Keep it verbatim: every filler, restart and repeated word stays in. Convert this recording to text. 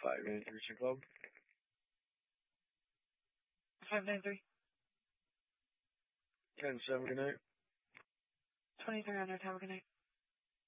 five nine three Reaching Club. five nine three. ten seven, good night. twenty-three hundred, have a good night.